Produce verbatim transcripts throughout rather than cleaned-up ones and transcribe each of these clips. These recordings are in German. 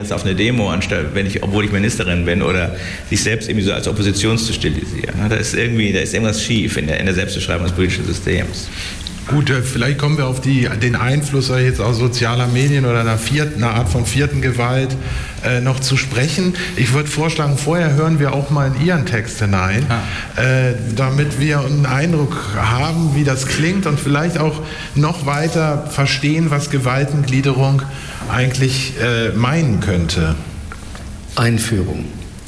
auf eine Demo, anstatt, wenn ich, obwohl ich Ministerin bin, oder sich selbst irgendwie so als Opposition zu stilisieren. Da ist irgendwie, da ist irgendwas schief in der, in der Selbstbeschreibung des politischen Systems. Gut, vielleicht kommen wir auf die, den Einfluss jetzt auch sozialer Medien oder einer, vierten, einer Art von vierten Gewalt äh, noch zu sprechen. Ich würde vorschlagen, vorher hören wir auch mal in Ihren Text hinein, ah. äh, damit wir einen Eindruck haben, wie das klingt und vielleicht auch noch weiter verstehen, was Gewaltengliederung eigentlich äh, meinen könnte. Einführung.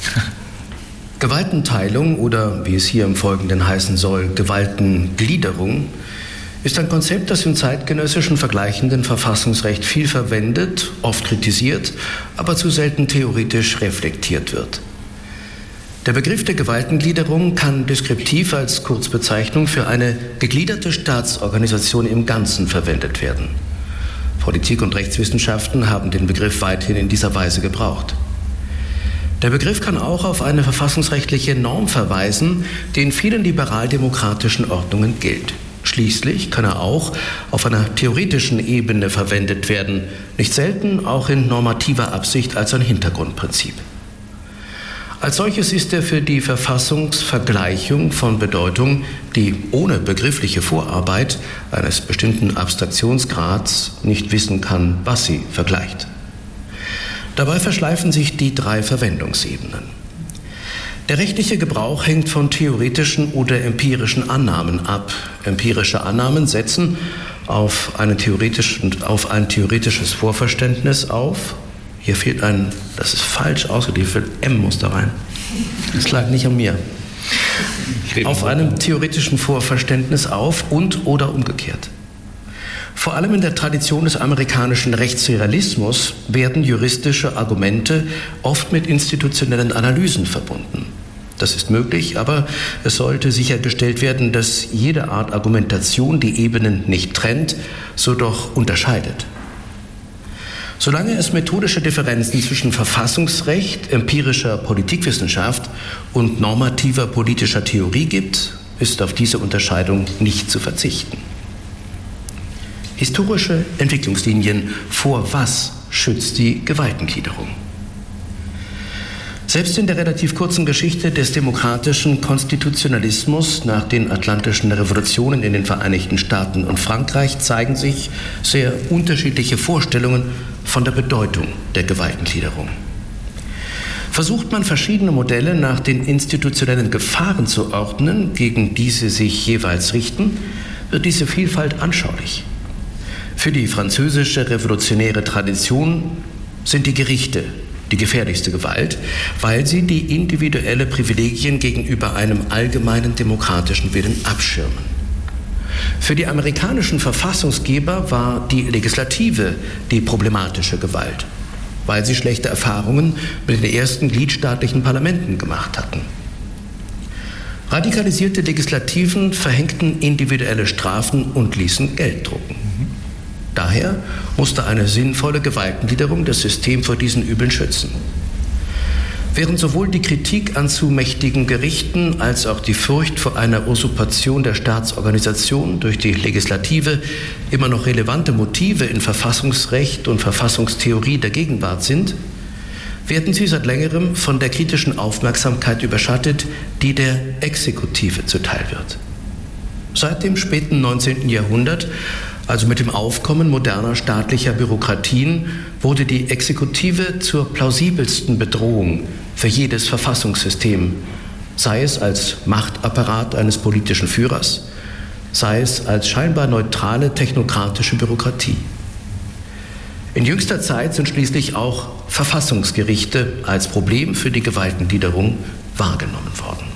Gewaltenteilung oder, wie es hier im Folgenden heißen soll, Gewaltengliederung ist ein Konzept, das im zeitgenössischen vergleichenden Verfassungsrecht viel verwendet, oft kritisiert, aber zu selten theoretisch reflektiert wird. Der Begriff der Gewaltengliederung kann deskriptiv als Kurzbezeichnung für eine gegliederte Staatsorganisation im Ganzen verwendet werden. Politik- und Rechtswissenschaften haben den Begriff weithin in dieser Weise gebraucht. Der Begriff kann auch auf eine verfassungsrechtliche Norm verweisen, die in vielen liberal-demokratischen Ordnungen gilt. Schließlich kann er auch auf einer theoretischen Ebene verwendet werden, nicht selten auch in normativer Absicht als ein Hintergrundprinzip. Als solches ist er für die Verfassungsvergleichung von Bedeutung, die ohne begriffliche Vorarbeit eines bestimmten Abstraktionsgrads nicht wissen kann, was sie vergleicht. Dabei verschleifen sich die drei Verwendungsebenen. Der rechtliche Gebrauch hängt von theoretischen oder empirischen Annahmen ab. Empirische Annahmen setzen auf, einen theoretischen, auf ein theoretisches Vorverständnis auf. Hier fehlt ein, das ist falsch ausgeliefert, M muss da rein. Das lag nicht an mir. Auf einem theoretischen Vorverständnis auf und oder umgekehrt. Vor allem in der Tradition des amerikanischen Rechtsrealismus werden juristische Argumente oft mit institutionellen Analysen verbunden. Das ist möglich, aber es sollte sichergestellt werden, dass jede Art Argumentation die Ebenen nicht trennt, so doch unterscheidet. Solange es methodische Differenzen zwischen Verfassungsrecht, empirischer Politikwissenschaft und normativer politischer Theorie gibt, ist auf diese Unterscheidung nicht zu verzichten. Historische Entwicklungslinien. Vor was schützt die Gewaltengliederung? Selbst in der relativ kurzen Geschichte des demokratischen Konstitutionalismus nach den Atlantischen Revolutionen in den Vereinigten Staaten und Frankreich zeigen sich sehr unterschiedliche Vorstellungen von der Bedeutung der Gewaltengliederung. Versucht man verschiedene Modelle nach den institutionellen Gefahren zu ordnen, gegen die sie sich jeweils richten, wird diese Vielfalt anschaulich. Für die französische revolutionäre Tradition sind die Gerichte die gefährlichste Gewalt, weil sie die individuelle Privilegien gegenüber einem allgemeinen demokratischen Willen abschirmen. Für die amerikanischen Verfassungsgeber war die Legislative die problematische Gewalt, weil sie schlechte Erfahrungen mit den ersten gliedstaatlichen Parlamenten gemacht hatten. Radikalisierte Legislativen verhängten individuelle Strafen und ließen Geld drucken. Daher musste eine sinnvolle Gewaltengliederung das System vor diesen Übeln schützen. Während sowohl die Kritik an zu mächtigen Gerichten als auch die Furcht vor einer Usurpation der Staatsorganisation durch die Legislative immer noch relevante Motive in Verfassungsrecht und Verfassungstheorie der Gegenwart sind, werden sie seit längerem von der kritischen Aufmerksamkeit überschattet, die der Exekutive zuteil wird. Seit dem späten neunzehnten Jahrhundert, also mit dem Aufkommen moderner staatlicher Bürokratien, wurde die Exekutive zur plausibelsten Bedrohung für jedes Verfassungssystem, sei es als Machtapparat eines politischen Führers, sei es als scheinbar neutrale technokratische Bürokratie. In jüngster Zeit sind schließlich auch Verfassungsgerichte als Problem für die Gewaltengliederung wahrgenommen worden.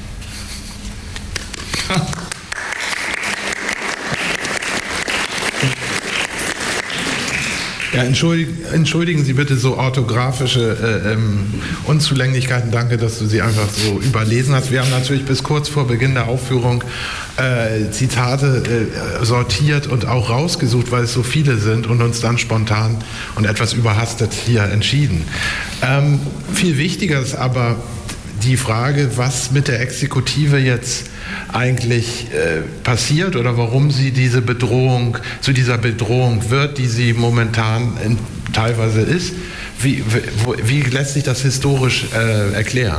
Ja, entschuldigen, entschuldigen Sie bitte so orthografische äh, ähm, Unzulänglichkeiten. Danke, dass du sie einfach so überlesen hast. Wir haben natürlich bis kurz vor Beginn der Aufführung äh, Zitate äh, sortiert und auch rausgesucht, weil es so viele sind, und uns dann spontan und etwas überhastet hier entschieden. Ähm, viel wichtiger ist aber die Frage, was mit der Exekutive jetzt eigentlich äh, passiert oder warum sie diese Bedrohung, zu dieser Bedrohung wird, die sie momentan in, teilweise ist. Wie, wie, wie lässt sich das historisch äh, erklären?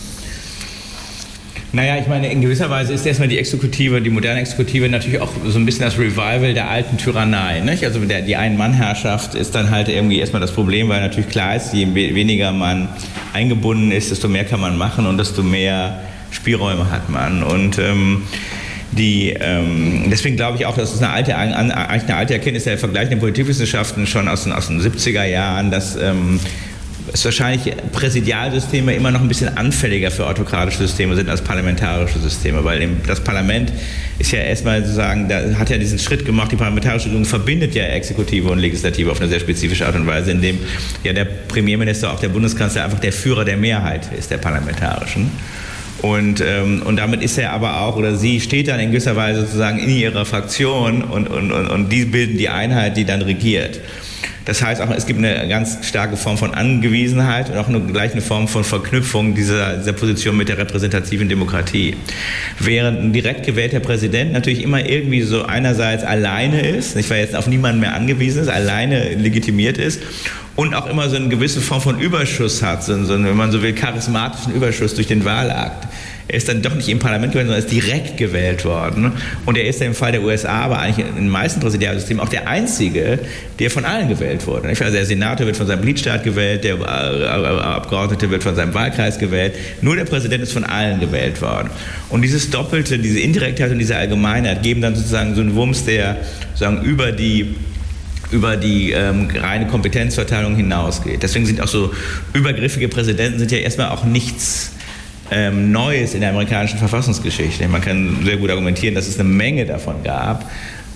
Naja, ich meine, in gewisser Weise ist erstmal die Exekutive, die moderne Exekutive natürlich auch so ein bisschen das Revival der alten Tyrannei, nicht? Also der, die Ein-Mann-Herrschaft ist dann halt irgendwie erstmal das Problem, weil natürlich klar ist, je weniger man eingebunden ist, desto mehr kann man machen und desto mehr Spielräume hat man. Und ähm, die, ähm, deswegen glaube ich auch, das ist eine alte, eigentlich eine alte Erkenntnis der vergleichenden Politikwissenschaften schon aus den, aus den siebziger Jahren, dass ähm, es wahrscheinlich Präsidialsysteme immer noch ein bisschen anfälliger für autokratische Systeme sind als parlamentarische Systeme, weil das Parlament ist ja erstmal sozusagen, da hat ja diesen Schritt gemacht, die parlamentarische Regierung verbindet ja Exekutive und Legislative auf eine sehr spezifische Art und Weise, indem ja der Premierminister, auch der Bundeskanzler einfach der Führer der Mehrheit ist, der parlamentarischen. Und, ähm, und damit ist er aber auch, oder sie steht dann in gewisser Weise sozusagen in ihrer Fraktion und, und, und, und die bilden die Einheit, die dann regiert. Das heißt auch, es gibt eine ganz starke Form von Angewiesenheit und auch eine gleiche Form von Verknüpfung dieser, dieser Position mit der repräsentativen Demokratie. Während ein direkt gewählter Präsident natürlich immer irgendwie so einerseits alleine ist, nicht, weil er jetzt auf niemanden mehr angewiesen ist, alleine legitimiert ist und auch immer so eine gewisse Form von Überschuss hat, so einen, wenn man so will, charismatischen Überschuss durch den Wahlakt. Er ist dann doch nicht im Parlament gewählt, sondern ist direkt gewählt worden. Und er ist ja im Fall der U S A, aber eigentlich in den meisten Präsidialsystemen auch der Einzige, der von allen gewählt wurde. Also der Senator wird von seinem Gliedstaat gewählt, der Abgeordnete wird von seinem Wahlkreis gewählt. Nur der Präsident ist von allen gewählt worden. Und dieses Doppelte, diese Indirektheit und diese Allgemeinheit geben dann sozusagen so einen Wumms, der sozusagen über die über die ähm, reine Kompetenzverteilung hinausgeht. Deswegen sind auch so übergriffige Präsidenten sind ja erstmal auch nichts Ähm, Neues in der amerikanischen Verfassungsgeschichte. Man kann sehr gut argumentieren, dass es eine Menge davon gab.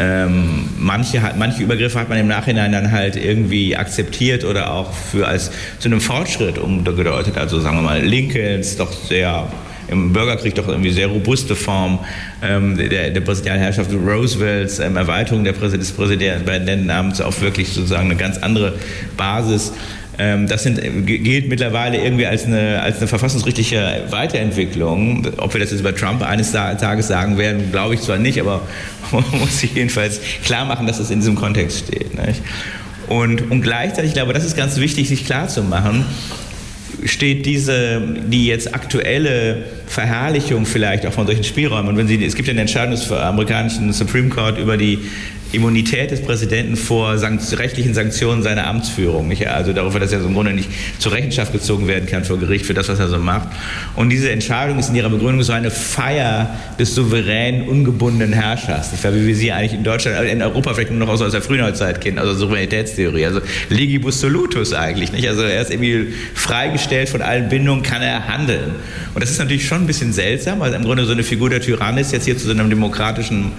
Ähm, manche, hat, manche Übergriffe hat man im Nachhinein dann halt irgendwie akzeptiert oder auch für als zu einem Fortschritt umgedeutet. Also sagen wir mal, Lincolns doch sehr im Bürgerkrieg doch irgendwie sehr robuste Form ähm, der, der Präsidialherrschaft, Roosevelts ähm, Erweiterung der Präsid- des Präsidentenamts auf wirklich sozusagen eine ganz andere Basis. Das sind, gilt mittlerweile irgendwie als eine, als eine verfassungsrechtliche Weiterentwicklung. Ob wir das jetzt über Trump eines Tages sagen werden, glaube ich zwar nicht, aber man muss sich jedenfalls klar machen, dass es in diesem Kontext steht. Nicht? Und, und gleichzeitig, ich glaube, das ist ganz wichtig, sich klar zu machen, steht diese, die jetzt aktuelle Verherrlichung vielleicht auch von solchen Spielräumen. Und wenn Sie, es gibt ja eine Entscheidung des amerikanischen Supreme Court über die Immunität des Präsidenten vor sankt- rechtlichen Sanktionen seiner Amtsführung. Nicht? Also darüber, dass er so im Grunde nicht zur Rechenschaft gezogen werden kann vor Gericht für das, was er so macht. Und diese Entscheidung ist in ihrer Begründung so eine Feier des souveränen, ungebundenen Herrschers. Nicht? Wie wir sie eigentlich in Deutschland, in Europa vielleicht nur noch aus der Frühneuzeit kennen, also Souveränitätstheorie. Also legibus solutus eigentlich. Nicht? Also er ist irgendwie freigestellt von allen Bindungen, kann er handeln. Und das ist natürlich schon ein bisschen seltsam, weil im Grunde so eine Figur der Tyrannis jetzt hier zu so einem demokratischen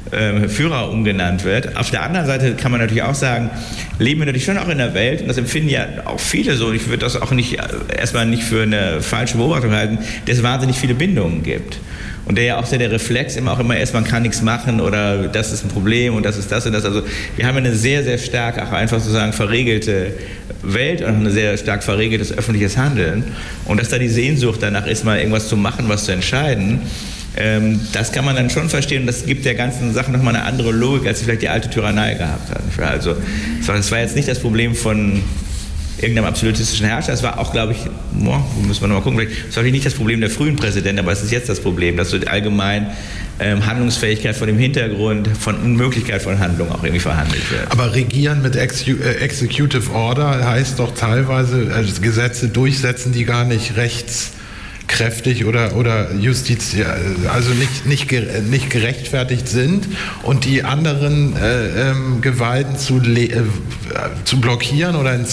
Führer umgenannt wird. Auf der anderen Seite kann man natürlich auch sagen, leben wir natürlich schon auch in einer Welt, und das empfinden ja auch viele so, und ich würde das auch nicht erstmal nicht für eine falsche Beobachtung halten, dass es wahnsinnig viele Bindungen gibt. Und der ja auch sehr der Reflex immer auch immer erst, man kann nichts machen oder das ist ein Problem und das ist das und das. Also wir haben eine sehr, sehr stark auch einfach sozusagen verregelte Welt und ein sehr stark verregeltes öffentliches Handeln. Und dass da die Sehnsucht danach ist, mal irgendwas zu machen, was zu entscheiden, das kann man dann schon verstehen, und das gibt der ganzen Sache nochmal eine andere Logik, als sie vielleicht die alte Tyrannei gehabt hat. Also das war jetzt nicht das Problem von irgendeinem absolutistischen Herrscher, das war auch, glaube ich, boah, müssen wir nochmal gucken, das war nicht das Problem der frühen Präsidenten, aber es ist jetzt das Problem, dass so allgemein ähm, Handlungsfähigkeit von dem Hintergrund, von Unmöglichkeit von Handlung auch irgendwie verhandelt wird. Aber regieren mit Execu- äh, Executive Order heißt doch teilweise also Gesetze durchsetzen, die gar nicht rechts kräftig oder, oder Justiz, also nicht, nicht, nicht gerechtfertigt sind, und die anderen äh, ähm, Gewalten zu, le- äh, zu blockieren oder in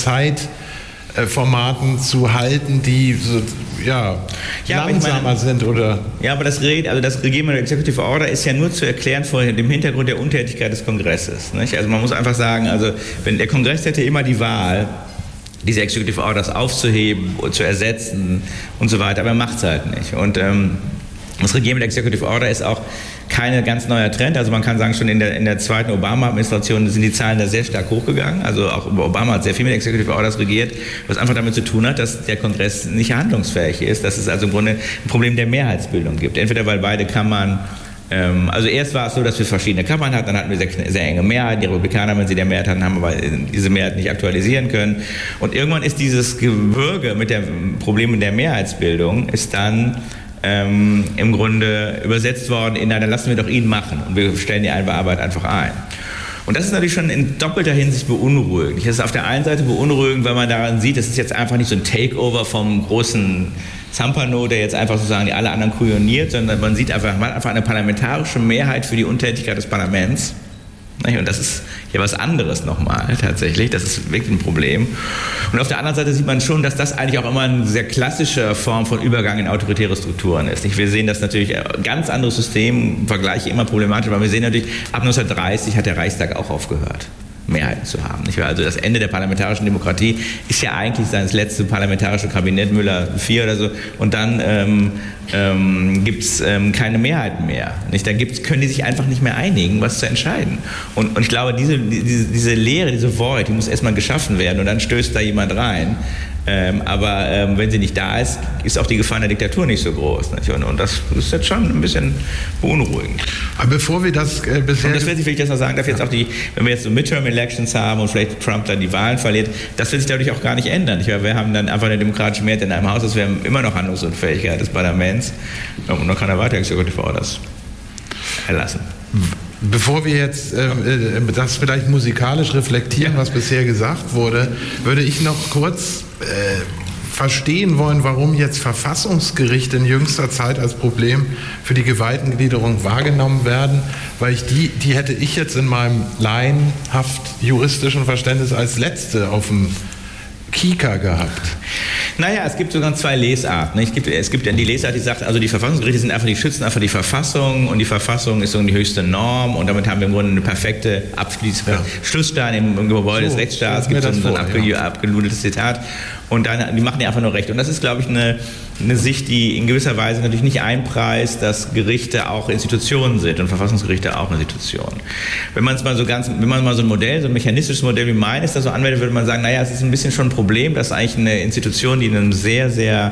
Zeitformaten zu halten, die so, ja, ja, langsamer meine, sind oder... Ja, aber das, also das Regieren mit Executive Order ist ja nur zu erklären vor dem Hintergrund der Untätigkeit des Kongresses. Nicht? Also man muss einfach sagen, also wenn der Kongress hätte immer die Wahl, diese Executive Orders aufzuheben und zu ersetzen und so weiter, aber er macht es halt nicht. Und ähm, das Regieren mit Executive Order ist auch kein ganz neuer Trend. Also man kann sagen, schon in der, in der zweiten Obama-Administration sind die Zahlen da sehr stark hochgegangen. Also auch Obama hat sehr viel mit Executive Orders regiert, was einfach damit zu tun hat, dass der Kongress nicht handlungsfähig ist, dass es also im Grunde ein Problem der Mehrheitsbildung gibt. Entweder weil beide Kammern Ähm, also erst war es so, dass wir verschiedene Kammern hatten, dann hatten wir sehr, sehr enge Mehrheiten. Die Republikaner, wenn sie der Mehrheit hatten, haben aber diese Mehrheit nicht aktualisieren können. Und irgendwann ist dieses Gewürge mit den Problemen der Mehrheitsbildung ist dann ähm, im Grunde übersetzt worden in, na, dann lassen wir doch ihn machen und wir stellen die Arbeit einfach ein. Und das ist natürlich schon in doppelter Hinsicht beunruhigend. Das ist auf der einen Seite beunruhigend, weil man daran sieht, das ist jetzt einfach nicht so ein Takeover vom großen Zampano, der jetzt einfach sozusagen die alle anderen kujoniert, sondern man sieht einfach, man hat einfach eine parlamentarische Mehrheit für die Untätigkeit des Parlaments. Und das ist ja was anderes nochmal tatsächlich, das ist wirklich ein Problem. Und auf der anderen Seite sieht man schon, dass das eigentlich auch immer eine sehr klassische Form von Übergang in autoritäre Strukturen ist. Wir sehen das natürlich, ein ganz anderes System, im Vergleich immer problematisch, aber wir sehen natürlich, ab neunzehnhundertdreißig hat der Reichstag auch aufgehört, Mehrheiten zu haben. Also das Ende der parlamentarischen Demokratie ist ja eigentlich das letzte parlamentarische Kabinett Müller vier oder so und dann ähm, ähm, gibt es ähm, keine Mehrheiten mehr. Nicht? Da gibt's, können die sich einfach nicht mehr einigen, was zu entscheiden. Und, und ich glaube, diese, diese, diese Leere, diese Void, die muss erstmal geschaffen werden und dann stößt da jemand rein. Ähm, aber ähm, wenn sie nicht da ist, ist auch die Gefahr der Diktatur nicht so groß. Nicht? Und, und das ist jetzt schon ein bisschen beunruhigend. Aber bevor wir das äh, bisher... Und das wird sich, will ich das noch sagen, darf jetzt auch die, wenn wir jetzt so Midterm-Elections haben und vielleicht Trump dann die Wahlen verliert, das wird sich dadurch auch gar nicht ändern. Nicht? Weil wir haben dann einfach eine demokratische Mehrheit in einem Haus, das wäre immer noch Handlungsunfähigkeit des Parlaments und dann kann er weiter Executive Orders erlassen. Bevor wir jetzt äh, das vielleicht musikalisch reflektieren, was bisher gesagt wurde, würde ich noch kurz äh, verstehen wollen, warum jetzt Verfassungsgerichte in jüngster Zeit als Problem für die Gewaltengliederung wahrgenommen werden, weil ich die, die hätte ich jetzt in meinem laienhaft juristischen Verständnis als letzte auf dem Kieker gehabt. Naja, es gibt sogar zwei Lesarten. Es gibt, es gibt die Lesart, die sagt, also die Verfassungsgerichte sind einfach, die schützen einfach die Verfassung und die Verfassung ist so die höchste Norm und damit haben wir im Grunde eine perfekte Abschluss, ja. Schlussstein im, im Gebäude so, des Rechtsstaats. Es gibt so ein, so ein abge, ja. abgeludeltes Zitat und dann, die machen ja einfach nur Recht. Und das ist, glaube ich, eine, eine Sicht, die in gewisser Weise natürlich nicht einpreist, dass Gerichte auch Institutionen sind und Verfassungsgerichte auch Institutionen. Wenn man es mal so ganz, wenn man mal so ein Modell, so ein mechanistisches Modell wie meines da so anwendet, würde man sagen, naja, es ist ein bisschen schon ein Problem, dass eigentlich eine Institution, die in einem sehr, sehr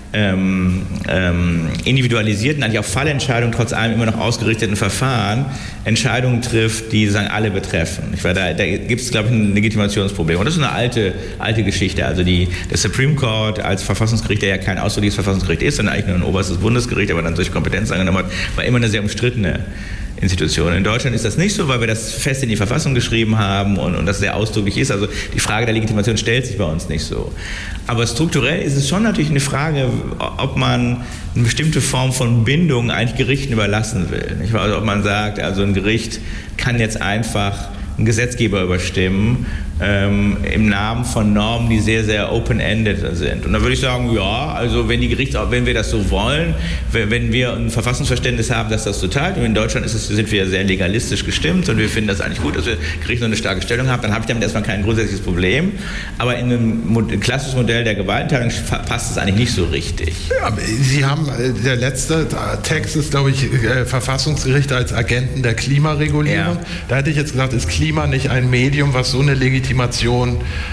ähm, ähm, individualisierten, eigentlich auf Fallentscheidungen trotz allem immer noch ausgerichteten Verfahren Entscheidungen trifft, die sagen, alle betreffen. Ich weiß, da, da gibt es, glaube ich, ein Legitimationsproblem. Und das ist eine alte, alte Geschichte. Also die, der Supreme Court als Verfassungsgericht, der ja kein ausdrückliches Verfassungsgericht ist, sondern eigentlich nur ein oberstes Bundesgericht, aber dann solche Kompetenz angenommen hat, war immer eine sehr umstrittene Institution. In Deutschland ist das nicht so, weil wir das fest in die Verfassung geschrieben haben und, und das sehr ausdrücklich ist. Also die Frage der Legitimation stellt sich bei uns nicht so. Aber strukturell ist es schon natürlich eine Frage, ob man eine bestimmte Form von Bindung eigentlich Gerichten überlassen will. Nicht? Also ob man sagt, also ein Gericht kann jetzt einfach einen Gesetzgeber überstimmen ähm, im Namen von Normen, die sehr, sehr open-ended sind. Und da würde ich sagen, ja, also wenn die Gerichts, wenn wir das so wollen, wenn, wenn wir ein Verfassungsverständnis haben, dass das total, und in Deutschland ist es, sind wir sehr legalistisch gestimmt und wir finden das eigentlich gut, dass wir Gerichte eine starke Stellung haben, dann habe ich damit erstmal kein grundsätzliches Problem. Aber in einem klassischen Modell der Gewaltenteilung passt es eigentlich nicht so richtig. Ja, Sie haben, der letzte Text ist, glaube ich, Verfassungsgerichte als Agenten der Klimaregulierung. Ja. Da hätte ich jetzt gesagt, ist Klima nicht ein Medium, was so eine Legitimation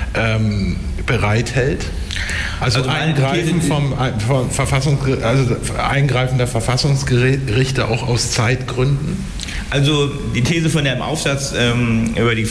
ähm, bereithält? Also, also Eingreifen vom, vom Verfassungs, also Eingreifen der Verfassungsgerichte auch aus Zeitgründen? Also die These von dem Aufsatz ähm, über die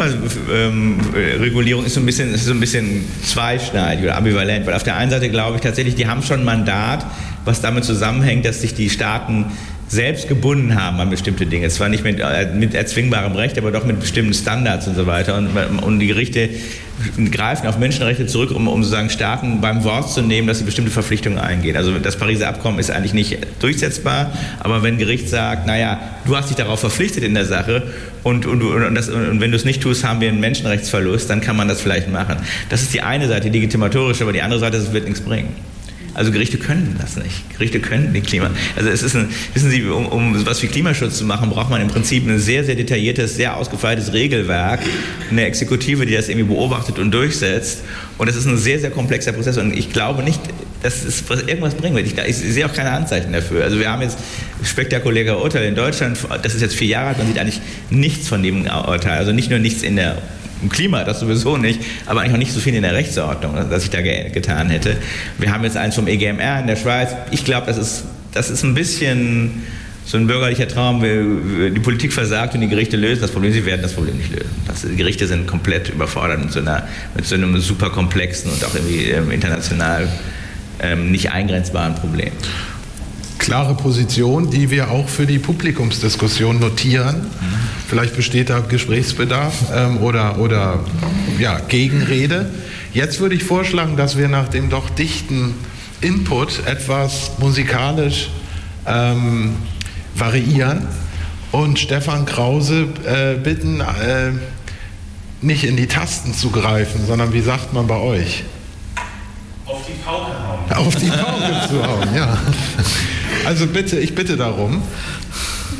Klimaregulierung ähm, ist so ein bisschen, ist so ein bisschen zweischneidig oder ambivalent, weil auf der einen Seite glaube ich tatsächlich, die haben schon ein Mandat, was damit zusammenhängt, dass sich die Staaten selbst gebunden haben an bestimmte Dinge. Zwar nicht mit, mit erzwingbarem Recht, aber doch mit bestimmten Standards und so weiter. Und, und die Gerichte greifen auf Menschenrechte zurück, um, um sozusagen Staaten beim Wort zu nehmen, dass sie bestimmte Verpflichtungen eingehen. Also das Pariser Abkommen ist eigentlich nicht durchsetzbar, aber wenn ein Gericht sagt, naja, du hast dich darauf verpflichtet in der Sache und, und, und, das, und wenn du es nicht tust, haben wir einen Menschenrechtsverlust, dann kann man das vielleicht machen. Das ist die eine Seite, die legitimatorische, aber die andere Seite, es wird nichts bringen. Also Gerichte können das nicht. Gerichte können nicht Klima. Also es ist ein, wissen Sie, um, um was wie Klimaschutz zu machen, braucht man im Prinzip ein sehr, sehr detailliertes, sehr ausgefeiltes Regelwerk, eine Exekutive, die das irgendwie beobachtet und durchsetzt. Und das ist ein sehr, sehr komplexer Prozess. Und ich glaube nicht, dass es irgendwas bringen wird. Ich, ich sehe auch keine Anzeichen dafür. Also wir haben jetzt spektakuläre Urteile in Deutschland. Das ist jetzt vier Jahre alt. Man sieht eigentlich nichts von dem Urteil. Also nicht nur nichts in der im Klima, das sowieso nicht, aber eigentlich auch nicht so viel in der Rechtsordnung, dass ich da ge- getan hätte. Wir haben jetzt eins vom E G M R in der Schweiz. Ich glaube, das ist, das ist ein bisschen so ein bürgerlicher Traum, die Politik versagt und die Gerichte lösen das Problem. Sie werden das Problem nicht lösen. Das, die Gerichte sind komplett überfordert mit so, einer, mit so einem super komplexen und auch irgendwie ähm, international ähm, nicht eingrenzbaren Problem. Klare Position, die wir auch für die Publikumsdiskussion notieren. Mhm. Vielleicht besteht da Gesprächsbedarf ähm, oder, oder ja, Gegenrede. Jetzt würde ich vorschlagen, dass wir nach dem doch dichten Input etwas musikalisch ähm, variieren und Stefan Krause äh, bitten, äh, nicht in die Tasten zu greifen, sondern wie sagt man bei euch? Auf die Pauke hauen. Auf die Pauke zu hauen, ja. Also bitte, ich bitte darum.